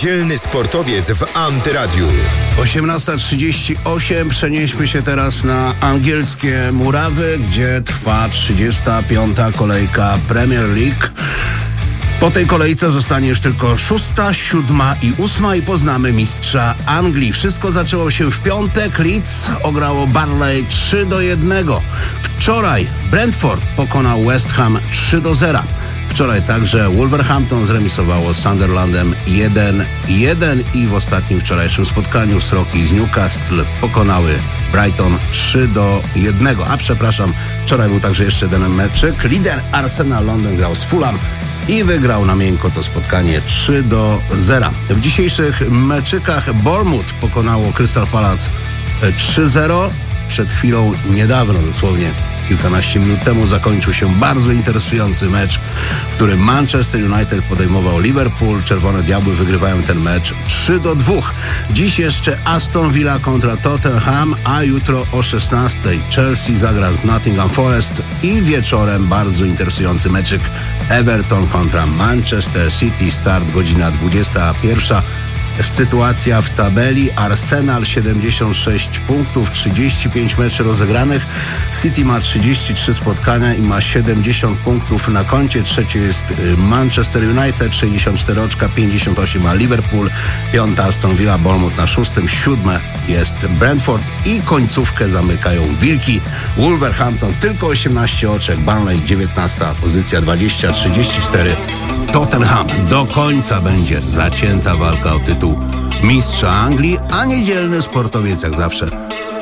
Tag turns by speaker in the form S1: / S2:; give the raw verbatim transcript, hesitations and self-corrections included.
S1: Niedzielny sportowiec w Antyradiu.
S2: osiemnasta trzydzieści osiem. Przenieśmy się teraz na angielskie murawy, gdzie trwa trzydziesta piąta kolejka Premier League. Po tej kolejce zostanie już tylko szósta, siódma i ósma i poznamy mistrza Anglii. Wszystko zaczęło się w piątek. Leeds ograło Burnley trzy do jednego. Wczoraj Brentford pokonał West Ham trzy do zera. Wczoraj także Wolverhampton zremisowało z Sunderlandem jeden jeden i w ostatnim wczorajszym spotkaniu Sroki z Newcastle pokonały Brighton trzy do jednego. A przepraszam, wczoraj był także jeszcze jeden meczyk. Lider Arsenal Londyn grał z Fulham i wygrał na miękko to spotkanie trzy do zera. W dzisiejszych meczykach Bournemouth pokonało Crystal Palace trzy zero. Przed chwilą, niedawno, dosłownie kilkanaście minut temu, zakończył się bardzo interesujący mecz, w którym Manchester United podejmował Liverpool. Czerwone Diabły wygrywają ten mecz trzy do dwóch. Dziś jeszcze Aston Villa kontra Tottenham, a jutro o szesnastej Chelsea zagra z Nottingham Forest i wieczorem bardzo interesujący meczyk Everton kontra Manchester City. Start godzina dwudziesta pierwsza. Sytuacja w tabeli: Arsenal siedemdziesiąt sześć punktów, trzydzieści pięć meczy rozegranych. City ma trzydzieści trzy spotkania i ma siedemdziesiąt punktów na koncie. Trzecie jest Manchester United, sześćdziesiąt cztery oczka, pięćdziesiąt osiem ma Liverpool. Piąta Aston Villa, Bournemouth na szóstym, siódme jest Brentford i końcówkę zamykają Wilki. Wolverhampton tylko osiemnaście oczek, Burnley dziewiętnasta pozycja, dwadzieścia trzydzieści cztery. Tottenham. Do końca będzie zacięta walka o tytuł mistrza Anglii, a niedzielny sportowiec jak zawsze